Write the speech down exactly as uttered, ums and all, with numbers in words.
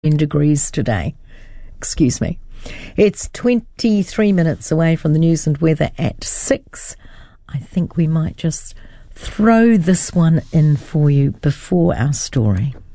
degrees today. Excuse me. It's twenty-three minutes away from the news and weather at six. I think we might just throw this one in for you before our story.